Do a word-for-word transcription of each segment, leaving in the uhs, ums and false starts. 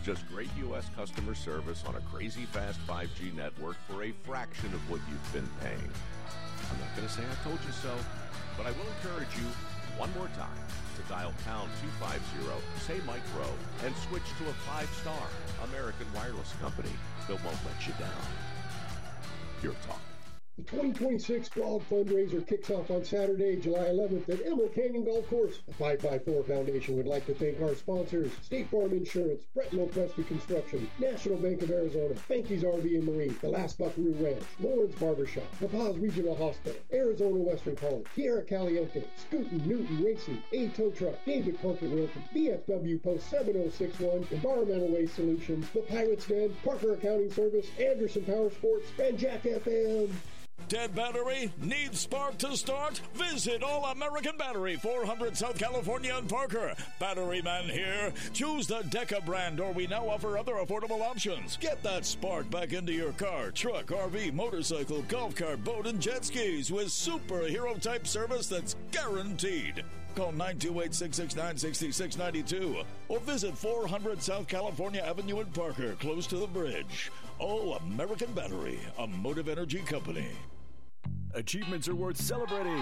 Just great U S customer service on a crazy fast five G network for a fraction of what you've been paying. I'm not going to say I told you so, but I will encourage you one more time to dial pound two fifty, say Mike Rowe, and switch to a five-star American Wireless Company that won't let you down. Your talk. The twenty twenty-six Blog Fundraiser kicks off on Saturday, July eleventh at Emerald Canyon Golf Course. The five five four Foundation would like to thank our sponsors, State Farm Insurance, Brett Lopresti Construction, National Bank of Arizona, Banky's R V and Marine, The Last Buckaroo Ranch, Lawrence Barbershop, La Paz Regional Hospital, Arizona Western College, Tierra Caliente, Scootin' Newton Racing, A Tow Truck, David Plunkett Realty, B F W Post seven oh six one, Environmental Waste Solutions, The Pirates Den, Parker Accounting Service, Anderson Power Sports, and Jack F M. Dead battery? Needs spark to start? Visit All American Battery, four hundred South California and Parker. Battery man here. Choose the Deca brand, or we now offer other affordable options. Get that spark back into your car, truck, R V, motorcycle, golf cart, boat, and jet skis with superhero-type service that's guaranteed. Call nine two eight, six six nine, six six nine two or visit four hundred South California Avenue in Parker, close to the bridge. All American Battery, a Motive Energy company. Achievements are worth celebrating.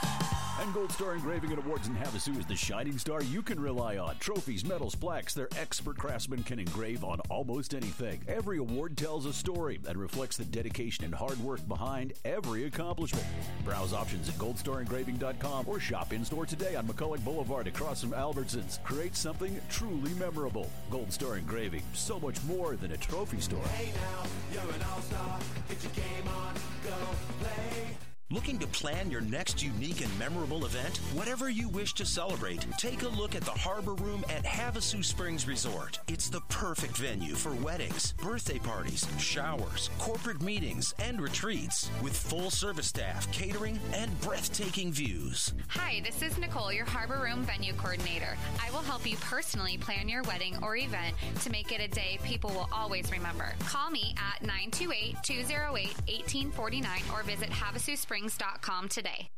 And Gold Star Engraving and Awards in Havasu is the shining star you can rely on. Trophies, medals, plaques, their expert craftsmen can engrave on almost anything. Every award tells a story and reflects the dedication and hard work behind every accomplishment. Browse options at gold star engraving dot com or shop in-store today on McCulloch Boulevard across from Albertsons. Create something truly memorable. Gold Star Engraving, so much more than a trophy store. Hey now, you're an all-star. Get your game on, go play. Looking to plan your next unique and memorable event? Whatever you wish to celebrate, take a look at the Harbor Room at Havasu Springs Resort. It's the perfect venue for weddings, birthday parties, showers, corporate meetings, and retreats with full service staff, catering, and breathtaking views. Hi, this is Nicole, your Harbor Room venue coordinator. I will help you personally plan your wedding or event to make it a day people will always remember. Call me at nine two eight, two oh eight, one eight four nine or visit havasu springs dot com today.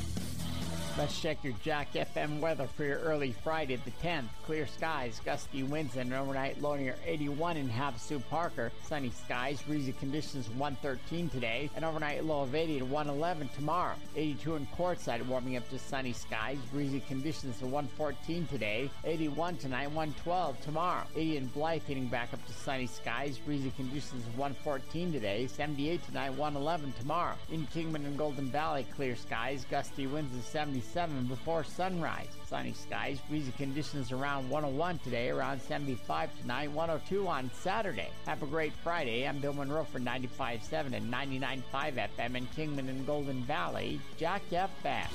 Let's check your Jack F M weather for your early Friday the tenth. Clear skies, gusty winds, and an overnight low near eighty-one in Havasu Parker. Sunny skies, breezy conditions one thirteen today. An overnight low of eighty to one eleven tomorrow. eighty-two in Quartzsite, warming up to sunny skies, breezy conditions to one fourteen today. eighty-one tonight, one twelve tomorrow. eighty in Blythe, heading back up to sunny skies, breezy conditions one fourteen today. seventy-eight tonight, one eleven tomorrow. In Kingman and Golden Valley, clear skies, gusty winds of seventy-seven before sunrise. Sunny skies, breezy conditions around one oh one today, around seventy-five tonight, one oh two on Saturday. Have a great Friday. I'm Bill Monroe for ninety-five point seven and ninety-nine point five F M in Kingman and Golden Valley. Jack F M.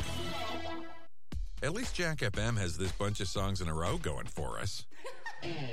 At least Jack F M has this bunch of songs in a row going for us.